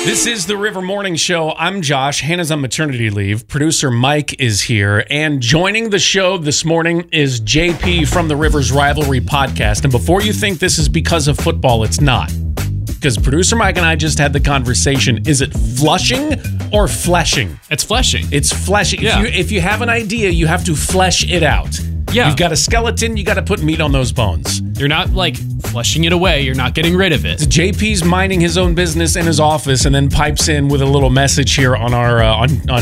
This is the River Morning Show. I'm Josh. Hannah's on maternity leave. Producer Mike is here. And joining the show this morning is JP from the Rivers Rivalry podcast. And before you think this is because of football, it's not. Because producer Mike and I just had the conversation. Is it flushing or fleshing? It's fleshing. It's fleshing. Yeah. If you have an idea, you have to flesh it out. Yeah. You've got a skeleton, you got to put meat on those bones. You're not like flushing it away. You're not getting rid of it. JP's minding his own business in his office and then pipes in with a little message here on our on